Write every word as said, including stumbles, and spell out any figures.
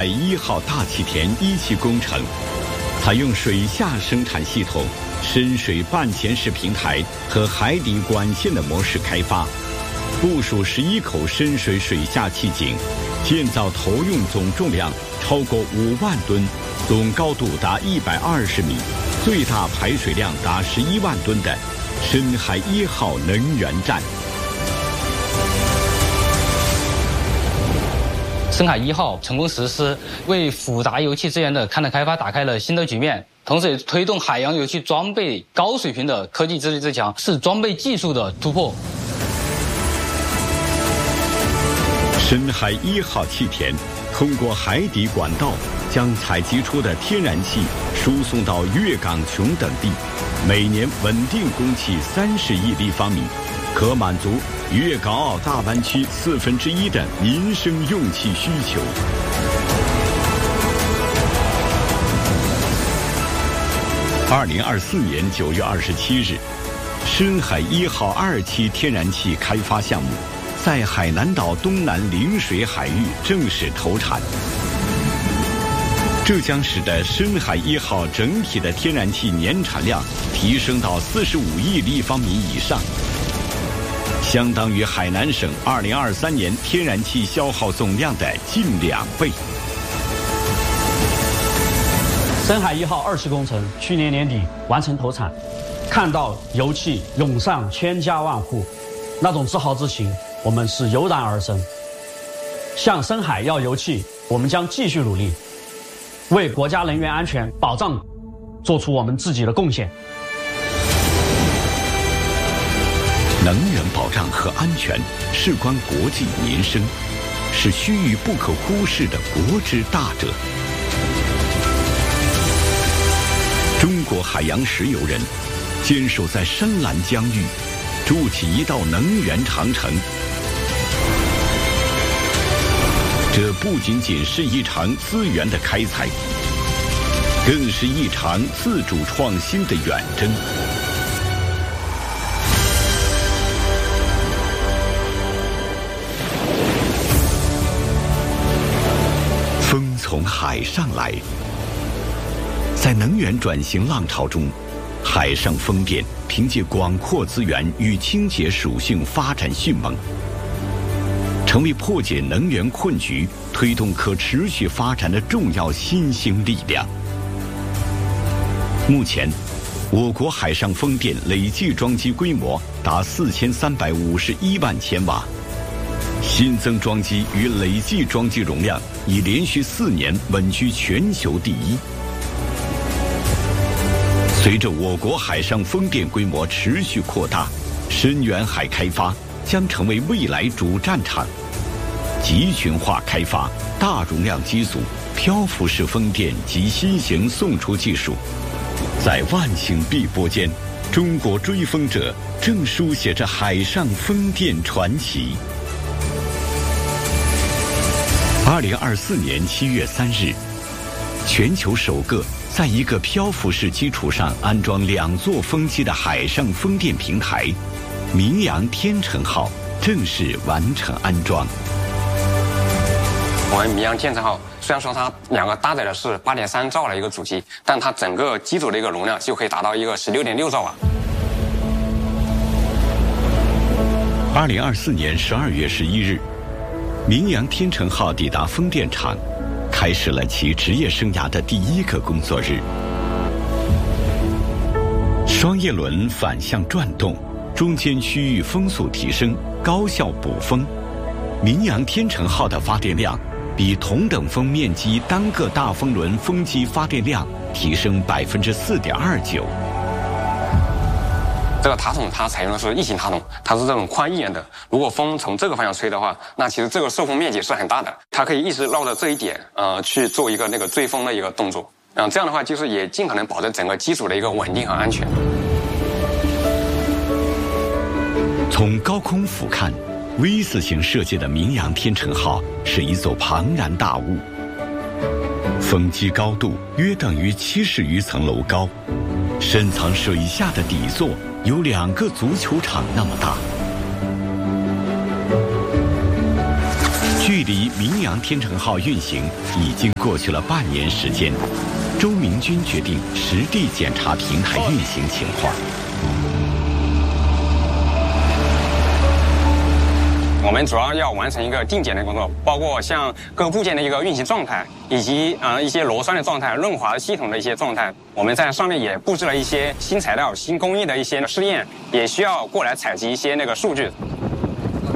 一号大气田一期工程，采用水下生产系统、深水半潜式平台和海底管线的模式开发，部署十一口深水水下气井，建造投用总重量超过五万吨，总高度达一百二十米，最大排水量达十一万吨的深海一号能源站。 深海一号成功实施，为复杂油气资源的勘探开发打开了新的局面，同时也推动海洋油气装备高水平的科技自立自强，是装备技术的突破。 深海一号气田通过海底管道将采集出的天然气输送到粤港琼等地，每年稳定供气三十亿立方米，可满足粤港澳大湾区四分之一的民生用气需求。二零二四年九月二十七日，深海一号二期天然气开发项目在海南岛东南陵水海域正式投产，这将使得深海一号整体的天然气年产量提升到四十五亿立方米以上，相当于海南省二零二三年天然气消耗总量的近两倍。 深海一号二期工程去年年底完成投产，看到油气涌上千家万户，那种自豪之情，我们是油然而生。向深海要油气，我们将继续努力，为国家能源安全保障做出我们自己的贡献。 能源保障和安全事关国计民生，是须臾不可忽视的国之大者。中国海洋石油人坚守在深蓝疆域，筑起一道能源长城。这不仅仅是一场资源的开采，更是一场自主创新的远征。风从海上来，在能源转型浪潮中，海上风电凭借广阔资源与清洁属性发展迅猛，成为破解能源困局、推动可持续发展的重要新兴力量。目前，我国海上风电累计装机规模达四千三百五十一万千瓦，新增装机与累计装机容量已连续四年稳居全球第一。随着我国海上风电规模持续扩大，深远海开发将成为未来主战场。集群化开发、大容量机组、漂浮式风电及新型送出技术，在万顷碧波间，中国追风者正书写着海上风电传奇。二零二四年七月三日，全球首个在一个漂浮式基础上安装两座风机的海上风电平台“明阳天成号”正式完成安装。 我们明阳天成号虽然说它两个搭载的是八点三兆的一个主机，但它整个机组的一个容量就可以达到一个十六点六兆瓦。 二零二四年十二月十一日，明阳天成号抵达风电场，开始了其职业生涯的第一个工作日。双叶轮反向转动，中间区域风速提升，高效补风。明阳天成号的发电量比同等风面积单个大风轮风机发电量提升百分之四点二九。 这个塔筒它采用的是异形塔筒，它是这种宽一眼的。如果风从这个方向吹的话，那其实这个受风面积是很大的，它可以一直绕着这一点，呃，去做一个那个追风的一个动作。嗯、呃，这样的话就是也尽可能保证整个机组的一个稳定和安全。 从高空俯瞰，V 字形设计的明阳天成号是一座庞然大物，风机高度约等于七十余层楼高，深藏水下的底座有两个足球场那么大。距离明阳天成号运行已经过去了半年时间，周明军决定实地检查平台运行情况。 我们主要要完成一个定检的工作，包括像各部件的一个运行状态，以及呃一些螺栓的状态、润滑系统的一些状态。我们在上面也布置了一些新材料、新工艺的一些试验，也需要过来采集一些那个数据。